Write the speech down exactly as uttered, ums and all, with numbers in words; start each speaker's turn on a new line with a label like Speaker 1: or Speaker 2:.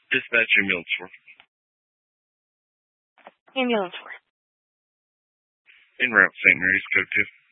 Speaker 1: Dispatch ambulance for.
Speaker 2: Ambulance for.
Speaker 1: En route, Saint Mary's, code two.